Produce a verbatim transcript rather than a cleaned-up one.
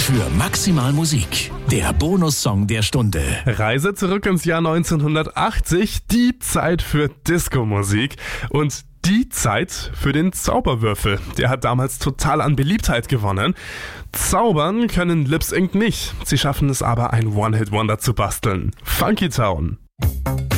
für Maximal Musik, der Bonussong der Stunde. Reise zurück ins Jahr neunzehnhundertachtzig, die Zeit für Disco-Musik und die Zeit für den Zauberwürfel. Der hat damals total an Beliebtheit gewonnen. Zaubern können Lip Inc nicht. Sie schaffen es aber, ein One-Hit-Wonder zu basteln. Funky Town.